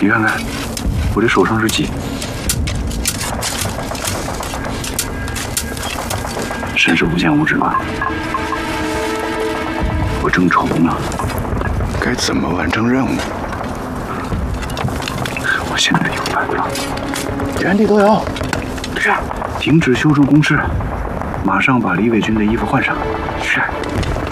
你看看，我这手上是几？真是无坚无止吧？我正愁呢，该怎么完成任务？我现在有办法，原地都有。是，停止修筑工事，马上把李伟军的衣服换上。是。